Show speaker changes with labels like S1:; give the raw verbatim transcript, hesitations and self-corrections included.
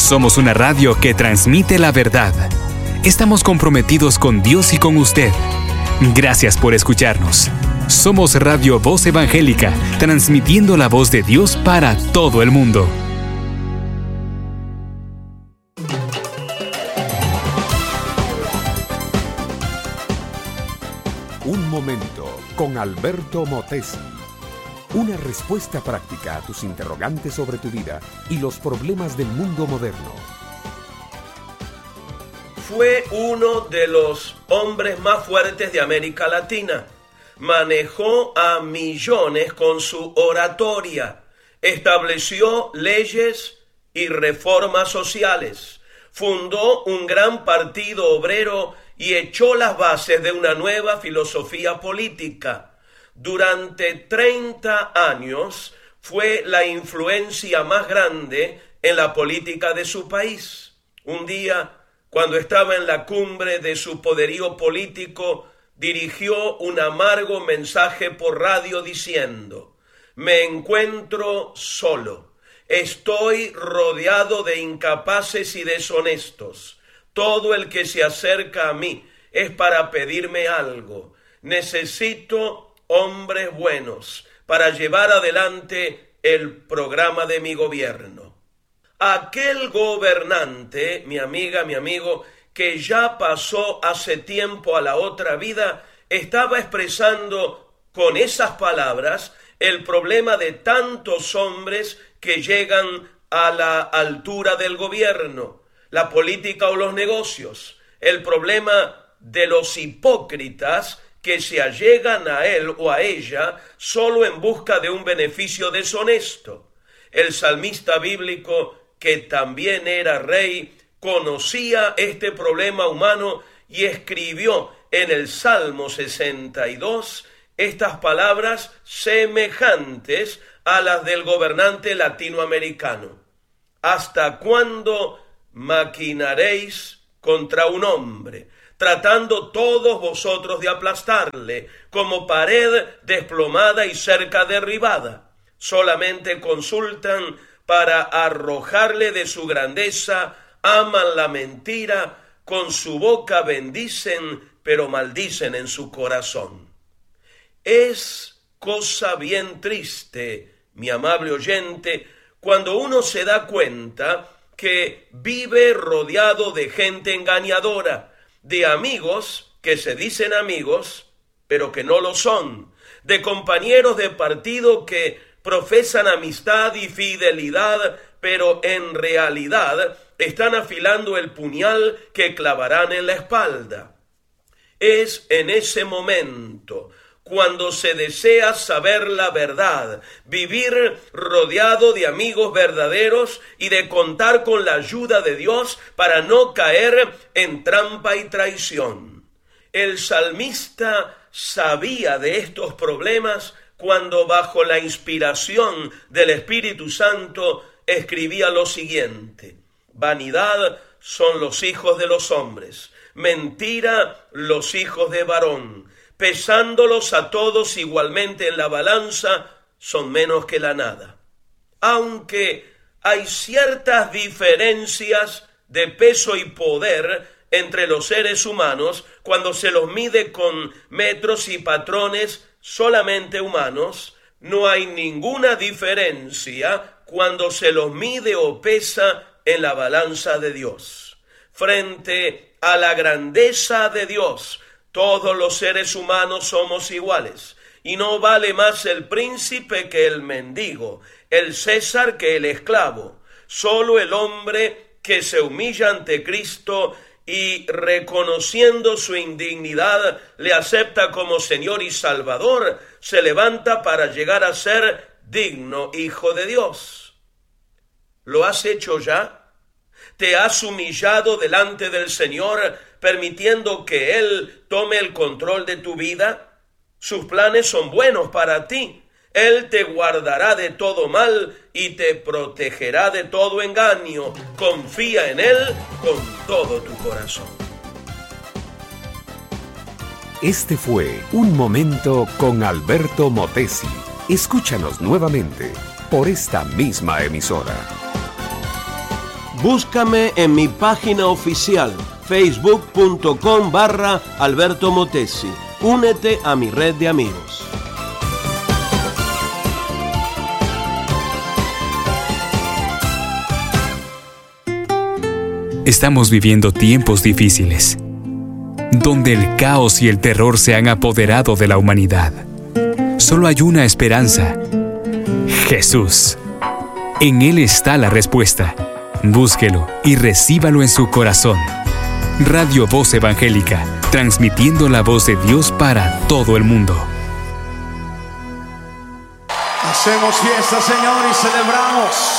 S1: Somos una radio que transmite la verdad. Estamos comprometidos con Dios y con usted. Gracias por escucharnos. Somos Radio Voz Evangélica, transmitiendo la voz de Dios para todo el mundo.
S2: Un momento con Alberto Motesi. Una respuesta práctica a tus interrogantes sobre tu vida y los problemas del mundo moderno.
S3: Fue uno de los hombres más fuertes de América Latina. Manejó a millones con su oratoria. Estableció leyes y reformas sociales. Fundó un gran partido obrero y echó las bases de una nueva filosofía política. Durante treinta años fue la influencia más grande en la política de su país. Un día, cuando estaba en la cumbre de su poderío político, dirigió un amargo mensaje por radio diciendo: «Me encuentro solo. Estoy rodeado de incapaces y deshonestos. Todo el que se acerca a mí es para pedirme algo. Necesito hombres buenos para llevar adelante el programa de mi gobierno». Aquel gobernante, mi amiga, mi amigo, que ya pasó hace tiempo a la otra vida, estaba expresando con esas palabras el problema de tantos hombres que llegan a la altura del gobierno, la política o los negocios, el problema de los hipócritas que se allegan a él o a ella solo en busca de un beneficio deshonesto. El salmista bíblico, que también era rey, conocía este problema humano y escribió en el Salmo sesenta y dos estas palabras semejantes a las del gobernante latinoamericano. ¿Hasta cuándo maquinaréis contra un hombre, tratando todos vosotros de aplastarle como pared desplomada y cerca derribada? Solamente consultan para arrojarle de su grandeza, aman la mentira, con su boca bendicen, pero maldicen en su corazón. Es cosa bien triste, mi amable oyente, cuando uno se da cuenta que vive rodeado de gente engañadora, de amigos que se dicen amigos, pero que no lo son, de compañeros de partido que profesan amistad y fidelidad, pero en realidad están afilando el puñal que clavarán en la espalda. Es en ese momento cuando se desea saber la verdad, vivir rodeado de amigos verdaderos y de contar con la ayuda de Dios para no caer en trampa y traición. El salmista sabía de estos problemas cuando bajo la inspiración del Espíritu Santo escribía lo siguiente: vanidad son los hijos de los hombres, mentira los hijos de varón, pesándolos a todos igualmente en la balanza, son menos que la nada. Aunque hay ciertas diferencias de peso y poder entre los seres humanos cuando se los mide con metros y patrones solamente humanos, no hay ninguna diferencia cuando se los mide o pesa en la balanza de Dios. Frente a la grandeza de Dios, todos los seres humanos somos iguales, y no vale más el príncipe que el mendigo, el César que el esclavo. Solo el hombre que se humilla ante Cristo y reconociendo su indignidad le acepta como Señor y Salvador, se levanta para llegar a ser digno hijo de Dios. ¿Lo has hecho ya? ¿Te has humillado delante del Señor, permitiendo que Él tome el control de tu vida? Sus planes son buenos para ti. Él te guardará de todo mal y te protegerá de todo engaño. Confía en Él con todo tu corazón.
S2: Este fue Un Momento con Alberto Motesi. Escúchanos nuevamente por esta misma emisora.
S3: Búscame en mi página oficial, facebook.com barra Alberto Motesi. Únete a mi red de amigos.
S1: Estamos viviendo tiempos difíciles, donde el caos y el terror se han apoderado de la humanidad. Solo hay una esperanza: Jesús. En Él está la respuesta. Búsquelo y recíbalo en su corazón. Radio Voz Evangélica, transmitiendo la voz de Dios para todo el mundo.
S4: Hacemos fiesta, Señor, y celebramos.